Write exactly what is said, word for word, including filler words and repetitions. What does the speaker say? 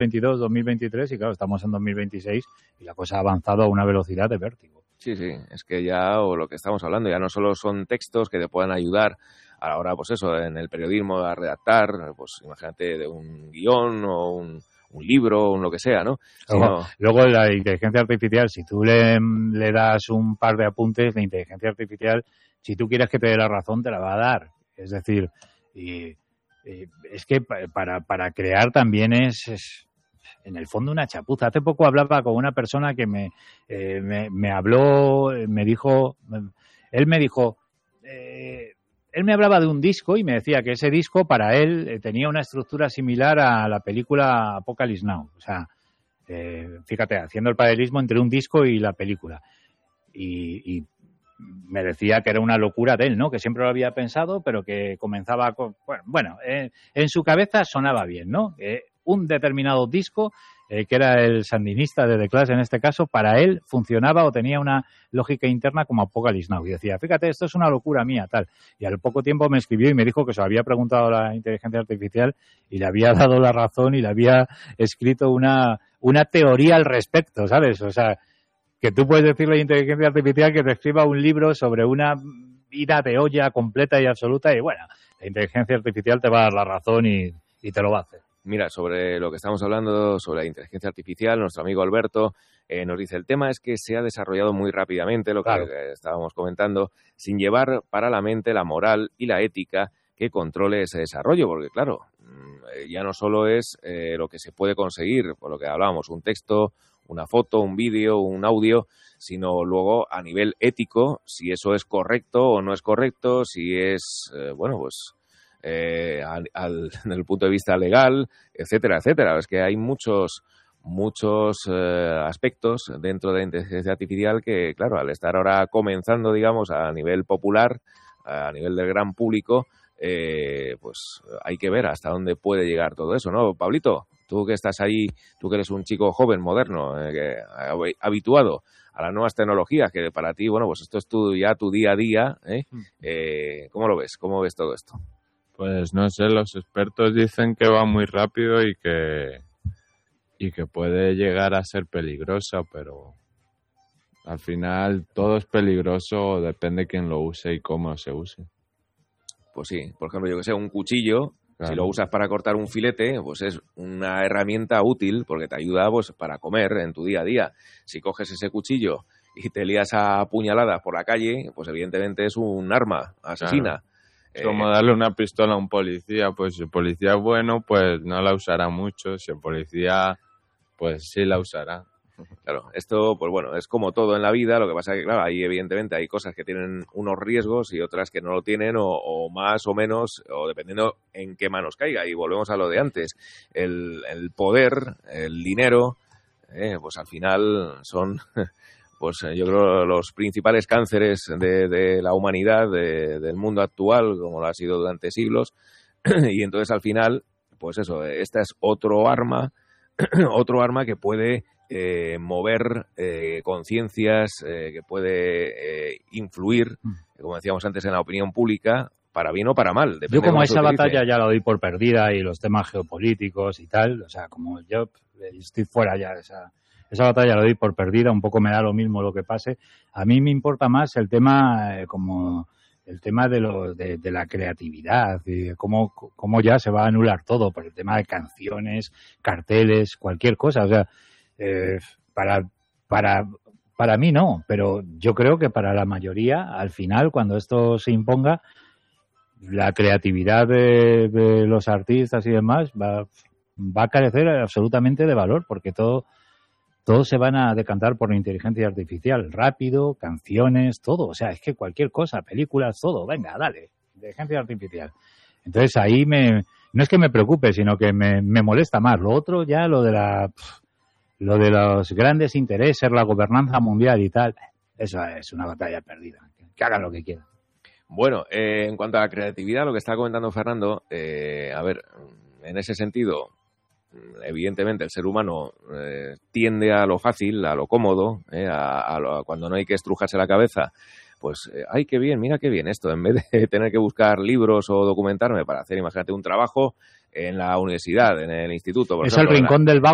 veintidós, dos mil veintitrés y claro, estamos en dos mil veintiséis y la cosa ha avanzado a una velocidad de vértigo. Sí, sí, es que ya, o lo que estamos hablando, ya no solo son textos que te puedan ayudar a la hora, pues eso, en el periodismo a redactar, pues imagínate de un guión o un, un libro o lo que sea, ¿no? Luego, Sino... luego la inteligencia artificial, si tú le, le das un par de apuntes, la inteligencia artificial, si tú quieres que te dé la razón, te la va a dar. Es decir, y, y es que para, para crear también es... es en el fondo una chapuza. Hace poco hablaba con una persona que me, eh, me, me habló, me dijo, él me dijo, eh, él me hablaba de un disco y me decía que ese disco para él eh, tenía una estructura similar a la película Apocalypse Now. O sea, eh, fíjate, haciendo el paralelismo entre un disco y la película. Y, y me decía que era una locura de él, ¿no? Que siempre lo había pensado, pero que comenzaba con... Bueno, bueno eh, en su cabeza sonaba bien, ¿no? Eh, un determinado disco, eh, que era el sandinista de The Clash en este caso, para él funcionaba o tenía una lógica interna como Apocalypse Now. Y decía, fíjate, esto es una locura mía, tal. Y al poco tiempo me escribió y me dijo que se lo había preguntado a la inteligencia artificial y le había dado la razón y le había escrito una, una teoría al respecto, ¿sabes? O sea, que tú puedes decirle a la inteligencia artificial que te escriba un libro sobre una ida de olla completa y absoluta y bueno, la inteligencia artificial te va a dar la razón y, y te lo va a hacer. Mira, sobre lo que estamos hablando, sobre la inteligencia artificial, nuestro amigo Alberto eh, nos dice, el tema es que se ha desarrollado muy rápidamente, lo que claro. eh, estábamos comentando, sin llevar para la mente la moral y la ética que controle ese desarrollo, porque claro, ya no solo es eh, lo que se puede conseguir, por lo que hablábamos, un texto, una foto, un vídeo, un audio, sino luego a nivel ético, si eso es correcto o no es correcto, si es, eh, bueno, pues... Eh, al, al, desde el punto de vista legal, etcétera, etcétera. Es que hay muchos muchos eh, aspectos dentro de la inteligencia artificial que, claro, al estar ahora comenzando, digamos, a nivel popular, a nivel del gran público, eh, pues hay que ver hasta dónde puede llegar todo eso, ¿no? Pablito, tú que estás ahí, tú que eres un chico joven, moderno, eh, que, habituado a las nuevas tecnologías, que para ti, bueno, pues esto es tu, ya tu día a día, ¿eh? Eh, ¿cómo lo ves? ¿Cómo ves todo esto? Pues no sé, los expertos dicen que va muy rápido y que y que puede llegar a ser peligrosa, pero al final todo es peligroso, depende de quién lo use y cómo se use. Pues sí, por ejemplo, yo que sé, un cuchillo, claro. Si lo usas para cortar un filete, pues es una herramienta útil porque te ayuda pues para comer en tu día a día. Si coges ese cuchillo y te lías a puñaladas por la calle, pues evidentemente es un arma asesina. Claro. Es como darle una pistola a un policía, pues si el policía es bueno, pues no la usará mucho, si el policía, pues sí la usará. Claro, esto, pues bueno, es como todo en la vida, lo que pasa es que, claro, ahí evidentemente hay cosas que tienen unos riesgos y otras que no lo tienen, o, o más o menos, o dependiendo en qué manos caiga, y volvemos a lo de antes, el, el poder, el dinero, eh, pues al final son... pues yo creo los principales cánceres de, de la humanidad, de, del mundo actual, como lo ha sido durante siglos, y entonces al final, pues eso, esta es otro arma, otro arma que puede eh, mover eh, conciencias, eh, que puede eh, influir, como decíamos antes, en la opinión pública, para bien o para mal. Yo como esa batalla ya la doy por perdida y los temas geopolíticos y tal, o sea, como yo estoy fuera ya de esa... Esa batalla la doy por perdida, un poco me da lo mismo lo que pase. A mí me importa más el tema eh, como el tema de, lo, de, de la creatividad y de cómo, cómo ya se va a anular todo por el tema de canciones, carteles, cualquier cosa. O sea, eh, para, para, para mí no, pero yo creo que para la mayoría, al final, cuando esto se imponga, la creatividad de, de los artistas y demás va, va a carecer absolutamente de valor porque todo... Todos se van a decantar por la inteligencia artificial, rápido, canciones, todo. O sea, es que cualquier cosa, películas, todo. Venga, dale, inteligencia artificial. Entonces ahí me, no es que me preocupe, sino que me, me molesta más. Lo otro ya, lo de la, lo de los grandes intereses, la gobernanza mundial y tal, eso es una batalla perdida. Que hagan lo que quieran. Bueno, eh, en cuanto a la creatividad, lo que está comentando Fernando, eh, a ver, en ese sentido... Evidentemente el ser humano eh, tiende a lo fácil, a lo cómodo, eh, a, a, lo, a cuando no hay que estrujarse la cabeza, pues, eh, ay, qué bien, mira qué bien esto, en vez de tener que buscar libros o documentarme para hacer, imagínate, un trabajo en la universidad, en el instituto. Por es ejemplo, el rincón del vago.